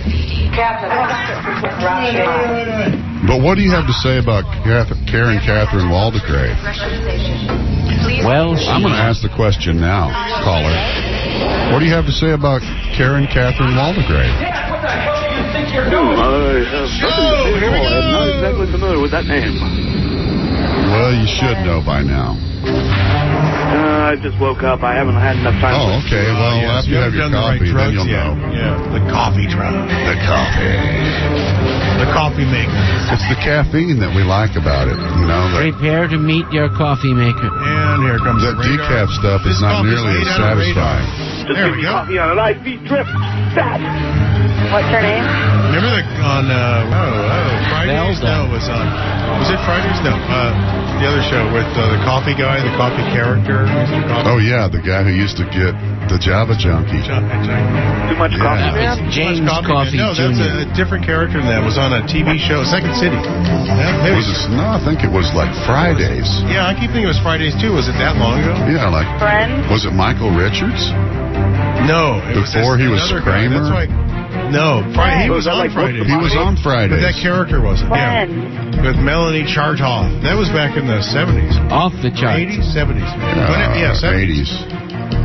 But what do you have to say about Kath- Karen Catherine Waldegrave? Well, she... I'm going to ask the question now, caller. What do you have to say about Karen Catherine Waldegrave? Hmm, I have nothing to say at all. I'm not exactly familiar with that name. Well, you should know by now. Uh, I just woke up. I haven't had enough time. Oh, okay. Well, yes, after you have your haven't done the coffee, right then drugs you'll yet. know. Yeah, the coffee drug. The coffee. The coffee maker. It's the caffeine that we like about it. You know, the, Prepare to meet your coffee maker. And here comes that the radar. decaf stuff is This not coffee's nearly made as out of radar. satisfying. Just There give we me go. coffee on an I V drip. Fat. What's her name? Remember the on uh oh oh Fridays? Zelda. No, it was on. Was it Fridays? No, uh, the other show with uh, the coffee guy, the coffee character, Mister Coffee. Oh, yeah, the guy who used to get the Java Junkie. John, John, Too much Yeah. coffee, That man? was James Much Coffee Man. No, that's Junior a, a different character than that. It was on a T V show, Second City. Yeah, maybe. Was it, no, I think it was like Fridays. Yeah, I keep thinking it was Fridays too. Was it that long ago? Yeah, like, Friends? was it Michael Richards? No, it Before this, he was another guy. Kramer? That's why. No, Friday. He was Was that on like Fridays. He was on Fridays. But that character wasn't. Yeah, Friends. with Melanie Chartoff. That was back in the seventies, Off the charts. eighties, seventies. Uh, yeah, seventies. eighties.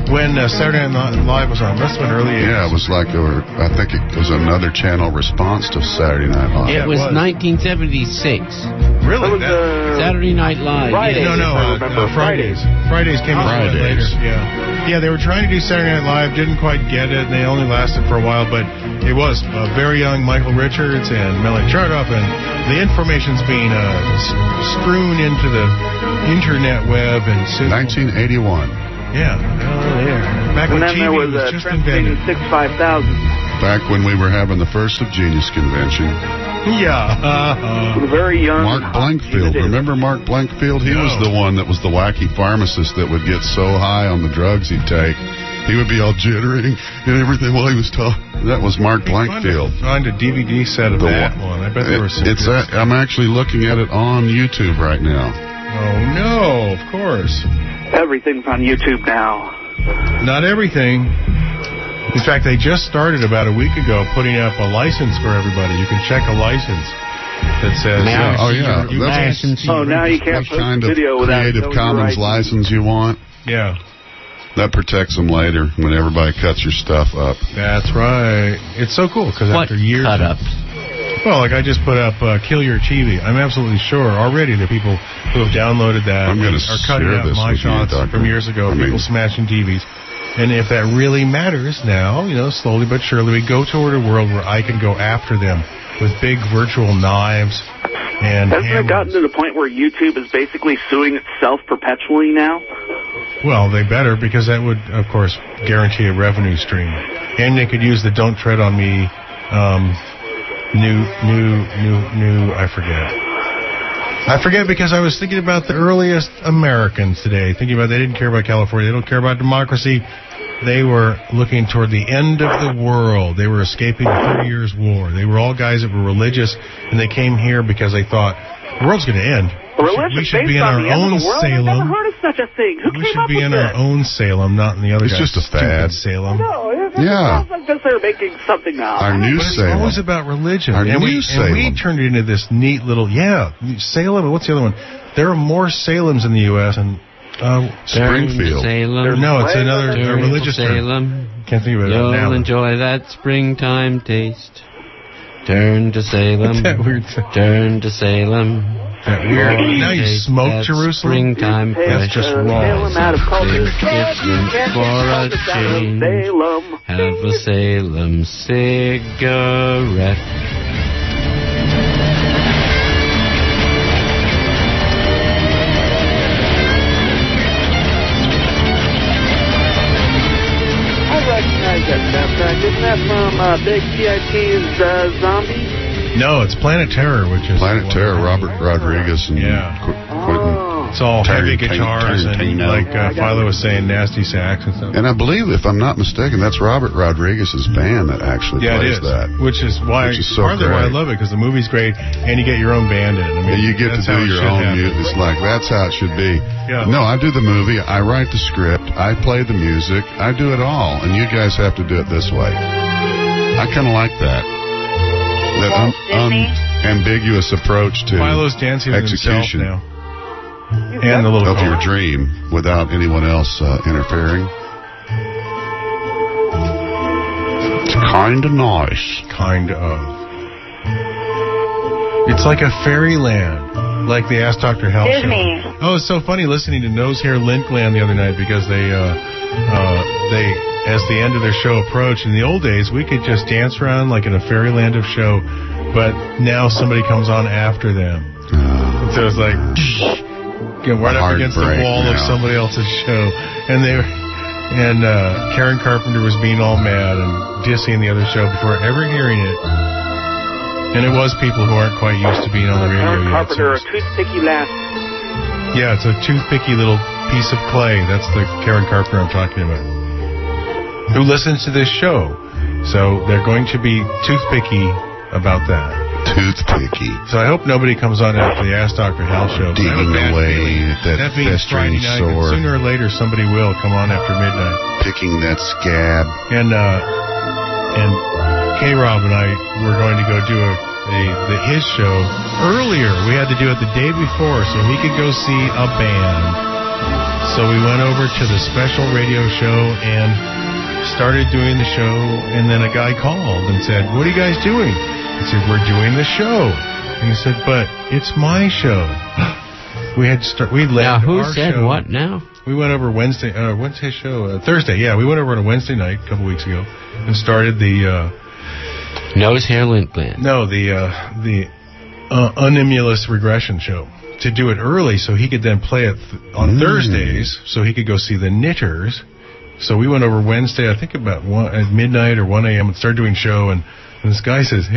when uh, Saturday Night Live was on. Must have been early eighties. Yeah, it was like, a, I think it was another channel response to Saturday Night Live. It was, was. nineteen seventy-six. Really? That was, uh, Saturday Night Live. Fridays, No, no, if I uh, remember. uh, Fridays. Fridays came out a little bit later. Fridays. Yeah, yeah. They were trying to do Saturday Night Live, didn't quite get it, and they only lasted for a while. But it was a very young Michael Richards and Melanie Chardoff, and the information's being uh, s- strewn into the internet web and soon. nineteen eighty-one. Yeah, oh, there. Back And when then T V there was was uh, just Transmitting invented. six five thousand. Back when we were having the first Subgenius convention. Yeah. Uh, With a very young. Mark Blankfield. Remember Mark Blankfield? He No. was the one that was the wacky pharmacist that would get so high on the drugs he'd take. He would be all jittery and everything while he was talking. That was Mark Blankfield. Find a D V D set of The that one- one. I bet there were some. It's good a, I'm actually looking at it on YouTube right now. Oh, no, of course. Everything's on YouTube now. Not everything. In fact, they just started about a week ago putting up a license for everybody. You can check a license that says... May I uh, Oh, see yeah. your That's- license? Oh, now you can't What post kind of video without Creative knowing Commons your rights. license you want? Yeah, That protects them later when everybody cuts your stuff up. that's right. It's so cool because What after years... cut up? Well, like I just put up uh, Kill Your T V. I'm absolutely sure already the people who have downloaded that I'm gonna are cutting share out this my with you, shots Doctor. from years ago, I people mean- smashing T Vs. And if that really matters now, you know, slowly but surely, we go toward a world where I can go after them with big virtual knives and Hasn't it gotten hammers. to the point where YouTube is basically suing itself perpetually now? Well, they better, because that would, of course, guarantee a revenue stream. And they could use the Don't Tread on Me um, new, new, new, new, I forget. I forget because I was thinking about the earliest Americans today, thinking about they didn't care about California, they don't care about democracy. They were looking toward the end of the world. They were escaping the Thirty Years' War. They were all guys that were religious, and they came here because they thought, the world's going to end. A We should, religion we should based be in on our the end own of the world? I've Salem. never heard of such a thing. Who We came should up be with in this? our own Salem, not in the other It's guy's just a stupid fad. Salem. No, it, it Yeah. sounds like this they're making something up. Our new But it's Salem. always about religion. Our and, new we, and we Salem. turned it into this neat little, yeah, Salem, and what's the other one? There are more Salems in the U S and uh, Springfield. Salem. no, it's another a Turn religious to term. Salem. Can't think of it You'll now. enjoy that springtime taste. Turn to Salem. What's that weird thing? Turn to Salem. That weird. Oh, Now you taste smoke that Jerusalem. Springtime That's fresh. just uh, wrong. Salem out of culture. Different Can't for a get out of change. Salem. Have a Salem cigarette. I recognize that soundtrack. Isn't that from uh, Big T I T's uh, Zombie? No, it's Planet Terror, which is Planet Terror, Robert Rodriguez and Yeah. Qu- Quentin. Oh. It's all heavy Tarantino- guitars and, Tarantino. like uh, Philo was saying, nasty sax and stuff. And I believe, if I'm not mistaken, that's Robert Rodriguez's band that actually Yeah, it plays is. that. Which is why, Which is so partly why I great. love it, because the movie's great, and you get your own band in. I mean, Yeah, you get to that's do how it your should own happen. music. It's like, that's how it should be. Yeah. No, I do the movie, I write the script, I play the music, I do it all, and you guys have to do it this way. I kind of like that. That un- unambiguous approach to Philo's dancing with himself execution now. And the little of your car. dream without anyone else uh, interfering. It's kind of nice. Kind of. It's like a fairyland, like the Ask Doctor Hell show. Disney. Oh, it's so funny listening to Nose Hair Lint Gland the other night because they, uh, uh, they, as the end of their show approached, in the old days, we could just dance around like in a fairyland of show, but now somebody comes on after them. Uh, And so it's like, you know, right up against the Heartbreak wall of now. somebody else's show. And they were, and uh, Karen Carpenter was being all mad and dissing the other show before ever hearing it. And it was people who aren't quite used to being on the radio Karen yet. Carpenter, a so- toothpicky lass. yeah, it's a toothpicky little piece of clay. That's the Karen Carpenter I'm talking about. Who listens to this show. So they're going to be toothpicky about that. Toothpicky. So I hope nobody comes on after the Ask Doctor Hal show. I have a Digging bad away feeling. at that That being festering Friday night, sore. but sooner or later somebody will come on after midnight. Picking that scab. And uh, and K-Rob and I were going to go do a, a the his show earlier. We had to do it the day before so he could go see a band. So we went over to the special radio show and started doing the show, and then a guy called and said, "What are you guys doing?" I said, "We're doing the show." And he said, "But it's my show." We had start. We left Now, who our said show. what now? We went over Wednesday, uh, Wednesday show, uh, Thursday, yeah. We went over on a Wednesday night a couple weeks ago and started the, uh... Nose, hair, lint gland. No, the, uh, the uh, Unimulus regression show. To do it early so he could then play it th- on mm. Thursdays so he could go see the Knitters. So we went over Wednesday, I think about one, at midnight or one a.m. and started doing show, and, and this guy says,